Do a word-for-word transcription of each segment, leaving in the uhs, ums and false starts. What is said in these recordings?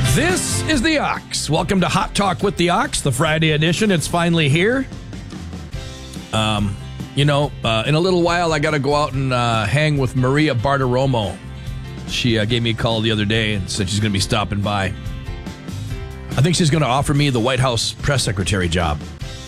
This is the Ox. Welcome to Hot Talk with the Ox, the Friday edition. It's finally here. Um, you know, uh, in a little while, I got to go out and uh, hang with Maria Bartiromo. She uh, gave me a call the other day and said she's going to be stopping by. I think she's going to offer me the White House press secretary job.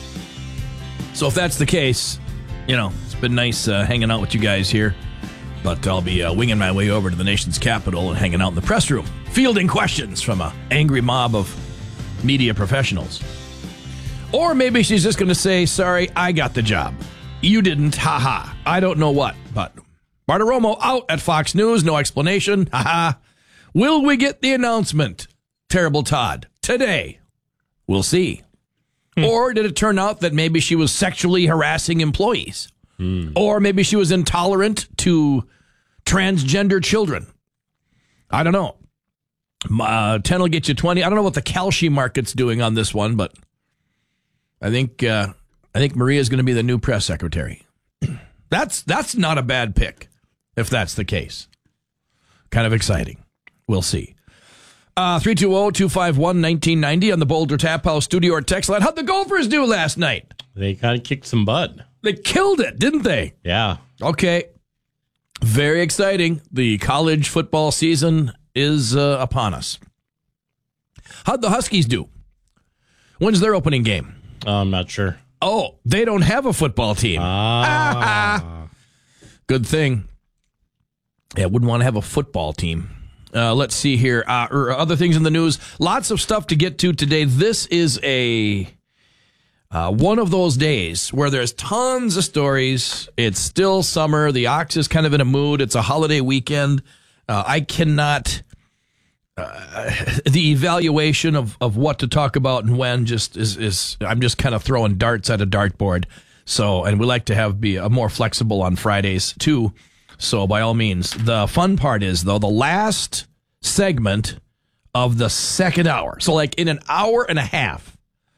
So if that's the case, you know, it's been nice uh, hanging out with you guys here. But I'll be uh, winging my way over to the nation's capital and hanging out in the press room, fielding questions from an angry mob of media professionals. Or maybe she's just going to say, sorry, I got the job. You didn't, haha. I don't know what, but Bartiromo out at Fox News, no explanation, haha. Will we get the announcement, Terrible Todd, today? We'll see. Hmm. Or did it turn out that maybe she was sexually harassing employees? Hmm. Or maybe she was intolerant to transgender children. I don't know. Uh, ten will get you twenty. I don't know what the Kalshi market's doing on this one, but I think uh, I think Maria's going to be the new press secretary. That's that's not a bad pick, if that's the case. Kind of exciting. We'll see. Uh, three two zero, two five one, one nine nine zero on the Boulder Tap House studio or text line. How'd the Gophers do last night? They kind of kicked some butt. They killed it, didn't they? Yeah. Okay. Very exciting. The college football season is uh, upon us. How'd the Huskies do? When's their opening game? Uh, I'm not sure. Oh, they don't have a football team. Ah. Good thing. Yeah, wouldn't want to have a football team. Uh, let's see here. Uh, or other things in the news. Lots of stuff to get to today. This is a uh, one of those days where there's tons of stories. It's still summer. The Ox is kind of in a mood. It's a holiday weekend. Uh, I cannot. Uh, the evaluation of, of what to talk about and when just is, is I'm just kind of throwing darts at a dartboard. So, and we like to have be a more flexible on Fridays too. So by all means, the fun part is though the last segment of the second hour. So like in an hour and a half,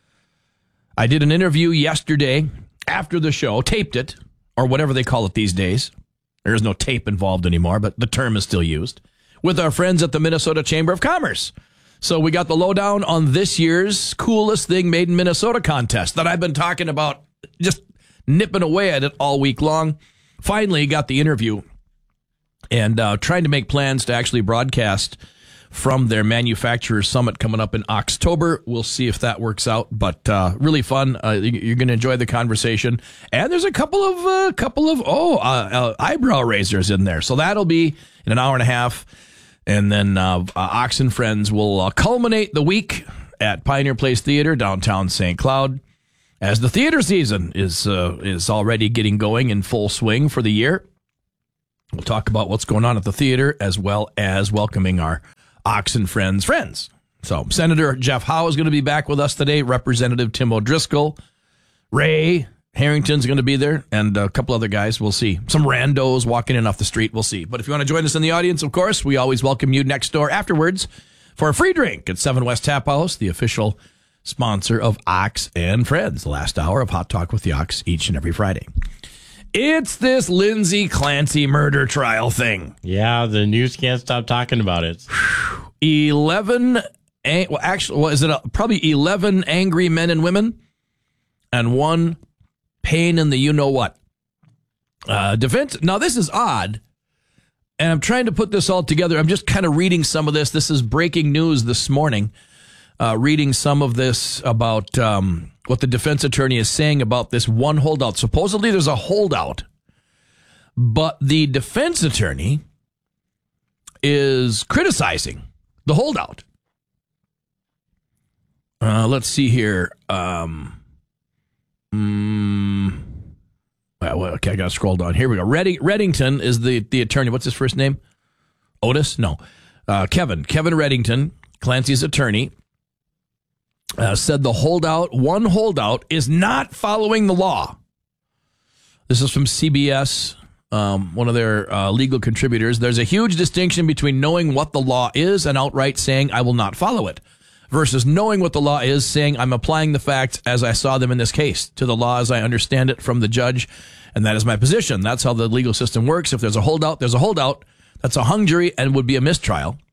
I did an interview yesterday after the show, taped it or whatever they call it these days. There is no tape involved anymore, but the term is still used. With our friends at the Minnesota Chamber of Commerce. So we got the lowdown on this year's Coolest Thing Made in Minnesota contest that I've been talking about, just nipping away at it all week long. Finally got the interview and uh, trying to make plans to actually broadcast from their manufacturers summit coming up in October. We'll see if that works out, but uh, really fun. Uh, you're going to enjoy the conversation. And there's a couple of, uh, couple of oh, uh, uh, eyebrow raisers in there. So that'll be in an hour and a half. And then uh, uh, Ox and Friends will uh, culminate the week at Pioneer Place Theater, downtown Saint Cloud, as the theater season is uh, is already getting going in full swing for the year. We'll talk about what's going on at the theater as well as welcoming our Ox and Friends friends. So Senator Jeff Howe is going to be back with us today. Representative Tim O'Driscoll, Ray Harrington's going to be there, and a couple other guys. We'll see. Some randos walking in off the street. We'll see. But if you want to join us in the audience, of course, we always welcome you next door afterwards for a free drink at Seven West Tap House, the official sponsor of Ox and Friends, the last hour of Hot Talk with the Ox each and every Friday. It's this Lindsay Clancy murder trial thing. Yeah, the news can't stop talking about it. Eleven, well, actually, well, is it a, probably eleven angry men and women, and one pain in the you-know-what. Uh, defense. Now, this is odd, and I'm trying to put this all together. I'm just kind of reading some of this. This is breaking news this morning. Uh, reading some of this about um, what the defense attorney is saying about this one holdout. Supposedly, there's a holdout, but the defense attorney is criticizing the holdout. Uh, let's see here. Um... Mm, well, okay, I got to scroll down. Here we go. Redding, Reddington is the, the attorney. What's his first name? Otis? No. Uh, Kevin. Kevin Reddington, Clancy's attorney, uh, said the holdout, one holdout, is not following the law. This is from C B S, um, one of their uh, legal contributors. There's a huge distinction between knowing what the law is and outright saying, I will not follow it, versus knowing what the law is, saying I'm applying the facts as I saw them in this case to the law as I understand it from the judge, and that is my position. That's how the legal system works. If there's a holdout, there's a holdout. That's a hung jury and would be a mistrial.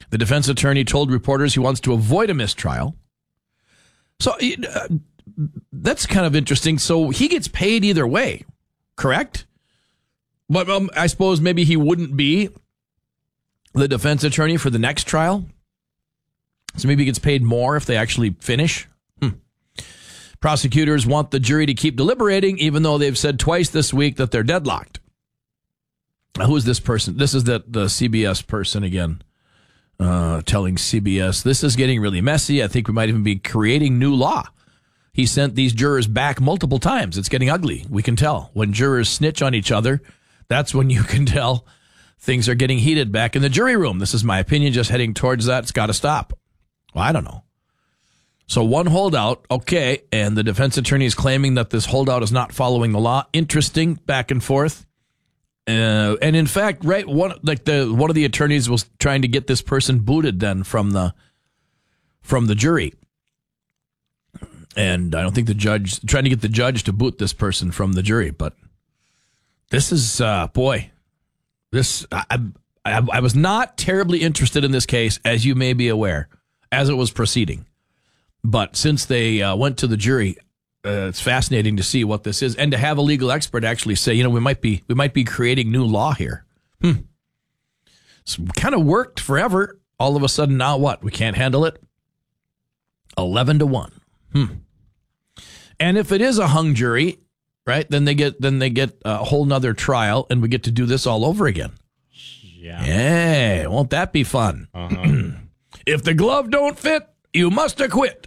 The defense attorney told reporters he wants to avoid a mistrial. So uh, that's kind of interesting. So he gets paid either way, correct? But um, I suppose maybe he wouldn't be the defense attorney for the next trial. So maybe he gets paid more if they actually finish. Hmm. Prosecutors want the jury to keep deliberating, even though they've said twice this week that they're deadlocked. Now, who is this person? This is the, the C B S person again. Uh, telling C B S, this is getting really messy. I think we might even be creating new law. He sent these jurors back multiple times. It's getting ugly. We can tell. When jurors snitch on each other, that's when you can tell things are getting heated back in the jury room. This is my opinion, just heading towards that. It's got to stop. Well, I don't know. So one holdout, okay, and the defense attorney is claiming that this holdout is not following the law. Interesting, back and forth. Uh, and in fact, right, one like the one of the attorneys was trying to get this person booted then from the from the jury, and I don't think the judge trying to get the judge to boot this person from the jury. But this is uh, boy, this I, I I was not terribly interested in this case, as you may be aware, as it was proceeding. But since they uh, went to the jury. Uh, it's fascinating to see what this is, and to have a legal expert actually say, you know, we might be we might be creating new law here. Hmm. It's kind of worked forever. All of a sudden, now what? We can't handle it. Eleven to one. Hmm. And if it is a hung jury, right? Then they get then they get a whole nother trial, and we get to do this all over again. Yeah. Yeah. Won't that be fun? Uh-huh. If the glove don't fit, you must acquit.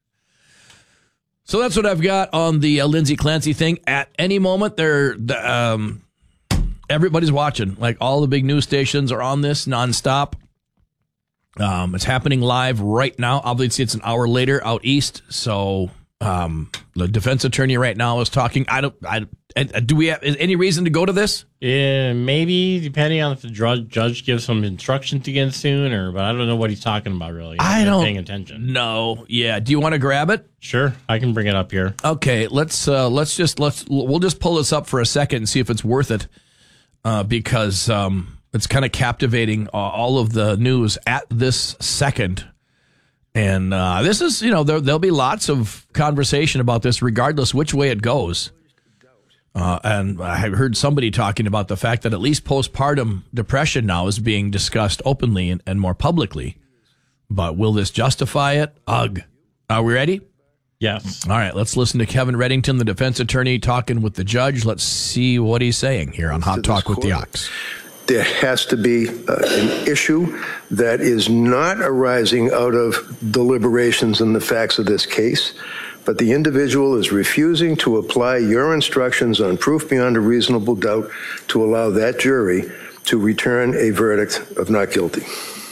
So that's what I've got on the uh, Lindsay Clancy thing. At any moment, they're, the, um, everybody's watching. Like, all the big news stations are on this nonstop. Um, it's happening live right now. Obviously, it's an hour later out east. So um, the defense attorney right now is talking. I don't. I do we have is any reason to go to this? Yeah, maybe depending on if the judge judge gives some instructions again soon, or but I don't know what he's talking about really. I I'm don't paying attention. No, yeah. Do you want to grab it? Sure, I can bring it up here. Okay, let's uh, let's just let's we'll just pull this up for a second and see if it's worth it, uh, because um, it's kind of captivating uh, all of the news at this second. And uh, this is, you know, there, there'll be lots of conversation about this, regardless which way it goes. Uh, and I heard somebody talking about the fact that at least postpartum depression now is being discussed openly and, and more publicly. But will this justify it? Ugh. Are we ready? Yes. All right, let's listen to Kevin Reddington, the defense attorney, talking with the judge. Let's see what he's saying here on Hot Talk with the Ox. There has to be uh, an issue that is not arising out of deliberations in the facts of this case, but the individual is refusing to apply your instructions on proof beyond a reasonable doubt to allow that jury to return a verdict of not guilty.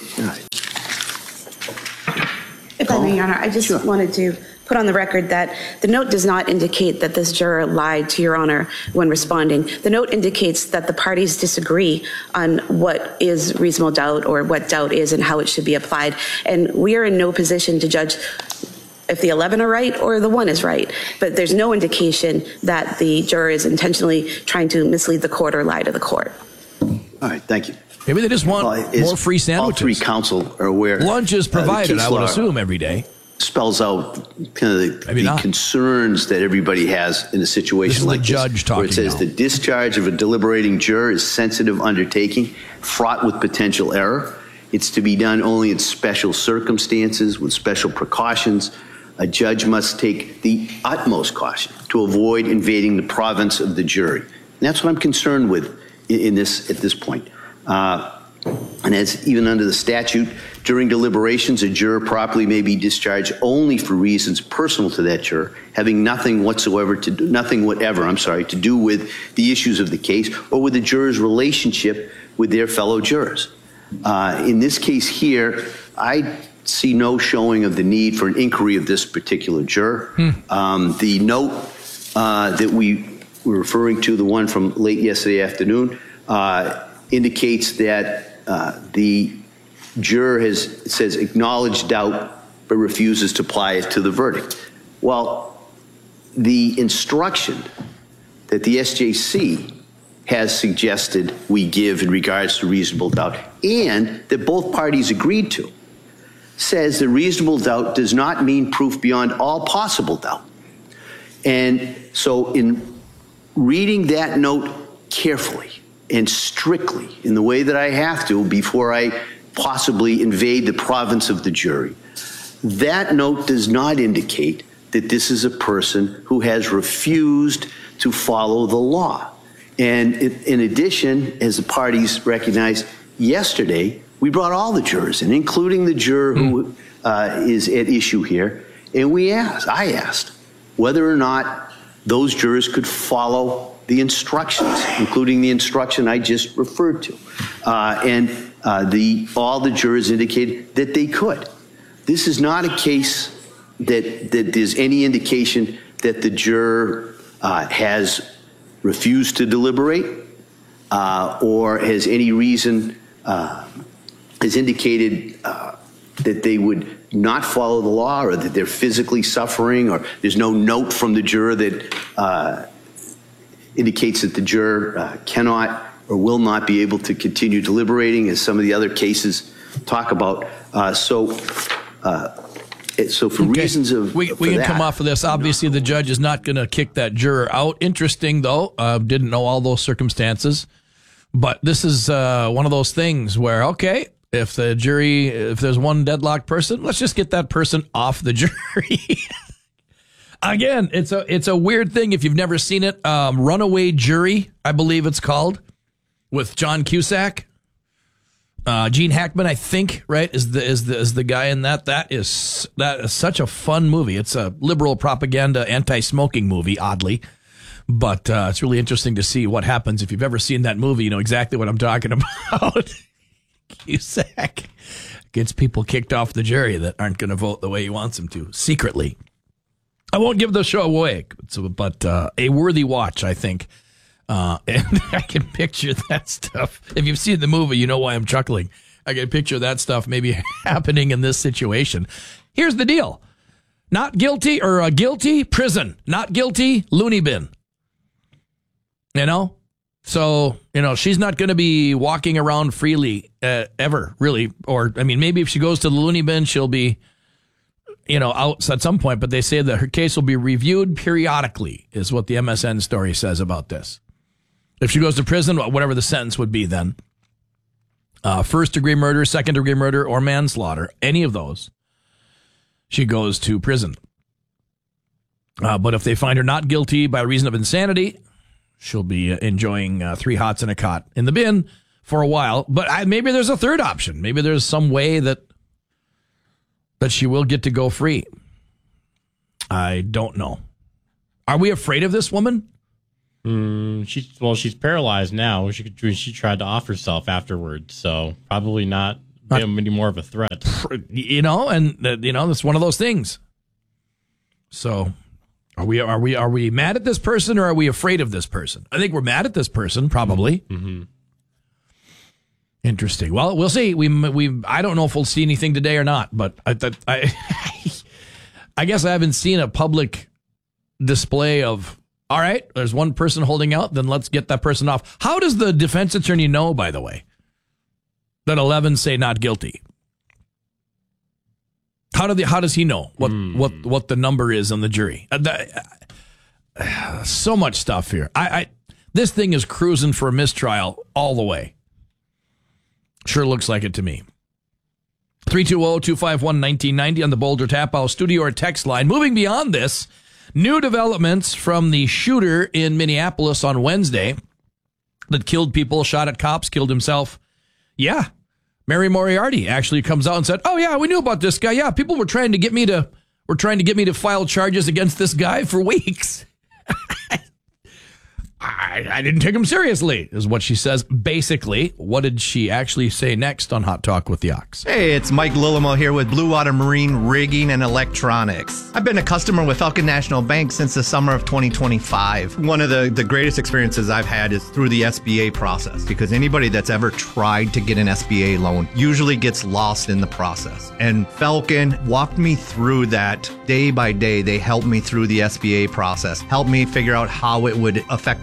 If I may, Your Honor, I just sure. wanted to put on the record that the note does not indicate that this juror lied to Your Honor when responding. The note indicates that the parties disagree on what is reasonable doubt or what doubt is and how it should be applied. And we are in no position to judge if the eleven are right or the one is right. But there's no indication that the juror is intentionally trying to mislead the court or lie to the court. All right, thank you. Maybe they just want well, more free sandwiches. All three counsel are aware. Lunch is provided, uh, I would assume, every day. Spells out kind of the, the concerns that everybody has in a situation like this, judge talking where it says now. The discharge of a deliberating juror is sensitive undertaking, fraught with potential error. It's to be done only in special circumstances with special precautions. A judge must take the utmost caution to avoid invading the province of the jury. And that's what I'm concerned with in, in this at this point. Uh, and as even under the statute, during deliberations, a juror properly may be discharged only for reasons personal to that juror, having nothing whatsoever to do, nothing whatever, I'm sorry, to do with the issues of the case or with the juror's relationship with their fellow jurors. Uh, in this case here, I see no showing of the need for an inquiry of this particular juror. Hmm. Um, the note uh, that we were referring to, the one from late yesterday afternoon, uh, indicates that uh, the juror has, it says, acknowledged doubt, but refuses to apply it to the verdict. Well, the instruction that the S J C has suggested we give in regards to reasonable doubt, and that both parties agreed to, says that reasonable doubt does not mean proof beyond all possible doubt. And so in reading that note carefully and strictly in the way that I have to before I possibly invade the province of the jury, that note does not indicate that this is a person who has refused to follow the law. And in addition, as the parties recognized yesterday, we brought all the jurors in, including the juror who uh, is at issue here. And we asked, I asked, whether or not those jurors could follow the instructions, including the instruction I just referred to. Uh, and uh, the, all the jurors indicated that they could. This is not a case that, that there's any indication that the juror uh, has refused to deliberate uh, or has any reason, uh, has indicated uh, that they would not follow the law or that they're physically suffering, or there's no note from the juror that uh, indicates that the juror uh, cannot or will not be able to continue deliberating, as some of the other cases talk about. Uh, so, uh, so for okay. reasons of we, we can that, come off of this. Obviously, the judge is not going to kick that juror out. Interesting, though. Uh, didn't know all those circumstances, but this is uh, one of those things where, okay, if the jury, if there's one deadlocked person, let's just get that person off the jury. Again, it's a it's a weird thing if you've never seen it. Um, Runaway Jury, I believe it's called, with John Cusack. Uh, Gene Hackman, I think, right, is the is the is the guy in that. That is that is such a fun movie. It's a liberal propaganda, anti-smoking movie, oddly, but uh, it's really interesting to see what happens. If you've ever seen that movie, you know exactly what I'm talking about. Cusack gets people kicked off the jury that aren't going to vote the way he wants them to, secretly. I won't give the show away, but uh, a worthy watch, I think. Uh, and I can picture that stuff. If you've seen the movie, you know why I'm chuckling. I can picture that stuff maybe happening in this situation. Here's the deal. Not guilty or uh, guilty, prison. Not guilty, loony bin. You know? So, you know, she's not going to be walking around freely uh, ever, really. Or, I mean, maybe if she goes to the loony bin, she'll be, you know, out at some point. But they say that her case will be reviewed periodically, is what the M S N story says about this. If she goes to prison, whatever the sentence would be then, uh, first-degree murder, second-degree murder, or manslaughter, any of those, she goes to prison. Uh, but if they find her not guilty by reason of insanity, she'll be uh, enjoying uh, three hots and a cot in the bin for a while. But I, maybe there's a third option. Maybe there's some way that that she will get to go free. I don't know. Are we afraid of this woman? Mm, she's well, she's paralyzed now. She could, she tried to off herself afterwards, so probably not uh, any more of a threat. You know, and uh, you know, that's one of those things. So, are we are we are we mad at this person or are we afraid of this person? I think we're mad at this person, probably. Mm-hmm. Interesting. Well, we'll see. We we I don't know if we'll see anything today or not, but I I, I guess I haven't seen a public display of. All right, there's one person holding out, then let's get that person off. How does the defense attorney know, by the way, that eleven say not guilty? How do the, how does he know what, mm. what, what the number is on the jury? Uh, that, uh, so much stuff here. I, I this thing is cruising for a mistrial all the way. Sure looks like it to me. three two zero, two five one, one nine nine zero on the Boulder Tap House studio or text line. Moving beyond this, new developments from the shooter in Minneapolis on Wednesday that killed people, shot at cops, killed himself. Yeah. Mary Moriarty actually comes out and said, oh, yeah, we knew about this guy. Yeah, people were trying to get me to were trying to get me to file charges against this guy for weeks. I, I didn't take him seriously, is what she says. Basically, what did she actually say next on Hot Talk with the Ox? Hey, it's Mike Lillimo here with Blue Water Marine Rigging and Electronics. I've been a customer with Falcon National Bank since the summer of twenty twenty-five. One of the, the greatest experiences I've had is through the S B A process, because anybody that's ever tried to get an S B A loan usually gets lost in the process. And Falcon walked me through that day by day. They helped me through the S B A process, helped me figure out how it would affect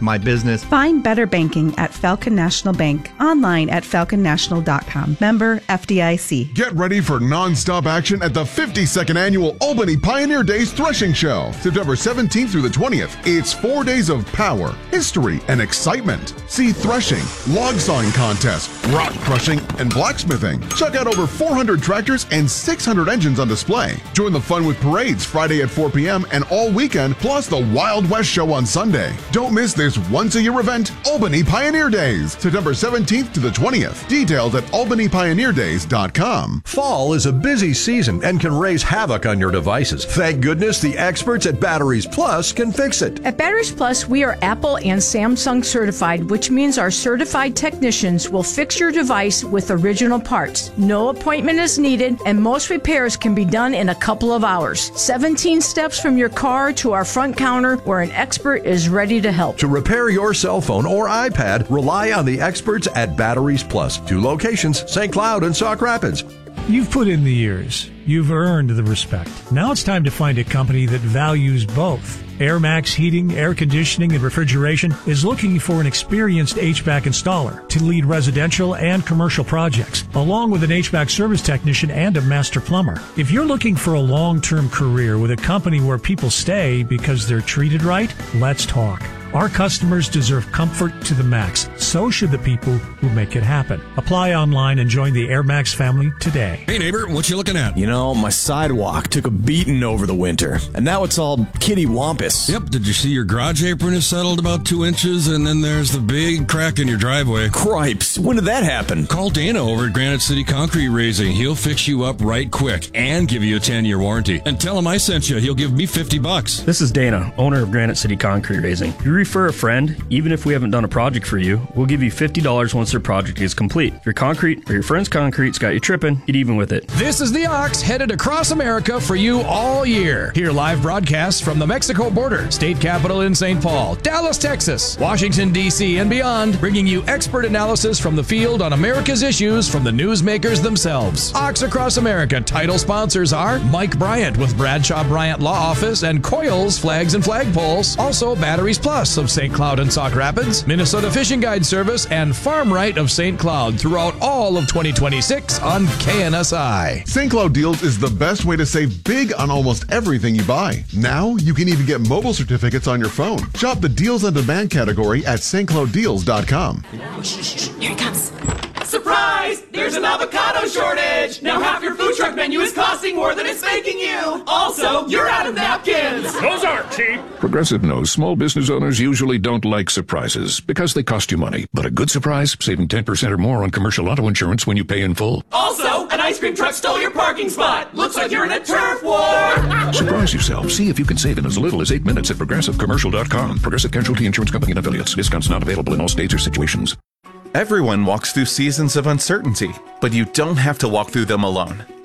my business. Find better banking at Falcon National Bank. Online at falcon national dot com. Member F D I C. Get ready for non-stop action at the fifty-second Annual Albany Pioneer Days Threshing Show, September seventeenth through the twentieth. It's four days of power, history, and excitement. See threshing, log sawing contests, rock crushing, and blacksmithing. Check out over four hundred tractors and six hundred engines on display. Join the fun with parades Friday at four p.m. and all weekend, plus the Wild West Show on Sunday. Don't miss this once-a-year event, Albany Pioneer Days, September seventeenth to the twentieth. Details at albany pioneer days dot com. Fall is a busy season and can raise havoc on your devices. Thank goodness the experts at Batteries Plus can fix it. At Batteries Plus, we are Apple and Samsung certified, which means our certified technicians will fix your device with original parts. No appointment is needed, and most repairs can be done in a couple of hours. seventeen steps from your car to our front counter where an expert is ready to help. To repair your cell phone or iPad, rely on the experts at Batteries Plus. Two locations, Saint Cloud and Sauk Rapids. You've put in the years. You've earned the respect. Now it's time to find a company that values both. Air Max Heating, Air Conditioning, and Refrigeration is looking for an experienced H V A C installer to lead residential and commercial projects, along with an H V A C service technician and a master plumber. If you're looking for a long-term career with a company where people stay because they're treated right, let's talk. Our customers deserve comfort to the max. So should the people who make it happen. Apply online and join the Air Max family today. Hey neighbor, what you looking at? You know, my sidewalk took a beating over the winter, and now it's all kitty wampus. Yep, did you see your garage apron is settled about two inches, and then there's the big crack in your driveway? Cripes, when did that happen? Call Dana over at Granite City Concrete Raising. He'll fix you up right quick and give you a ten-year warranty. And tell him I sent you. He'll give me fifty bucks. This is Dana, owner of Granite City Concrete Raising. If you refer a friend, even if we haven't done a project for you, we'll give you fifty dollars once their project is complete. If your concrete or your friend's concrete's got you tripping, get even with it. This is the Ox, headed across America for you all year. Hear live broadcasts from the Mexico border, state capital in Saint Paul, Dallas, Texas, Washington, D C, and beyond, bringing you expert analysis from the field on America's issues from the newsmakers themselves. Ox Across America title sponsors are Mike Bryant with Bradshaw Bryant Law Office and Coils Flags and Flagpoles. Also Batteries Plus of Saint Cloud and Sauk Rapids, Minnesota Fishing Guide Service, and Farm Right of Saint Cloud throughout all of twenty twenty-six on K N S I. Saint Cloud Deals is the best way to save big on almost everything you buy. Now you can even get mobile certificates on your phone. Shop the Deals on Demand category at st cloud deals dot com. Here it comes. Surprise! There's an avocado shortage! Now half your food truck menu is costing more than it's making you! Also, you're out of napkins! Those aren't cheap! Progressive knows small business owners usually don't like surprises because they cost you money. But a good surprise, saving ten percent or more on commercial auto insurance when you pay in full. Also, an ice cream truck stole your parking spot! Looks like you're in a turf war! Surprise yourself. See if you can save in as little as eight minutes at progressive commercial dot com. Progressive Casualty Insurance Company and affiliates. Discounts not available in all states or situations. Everyone walks through seasons of uncertainty, but you don't have to walk through them alone.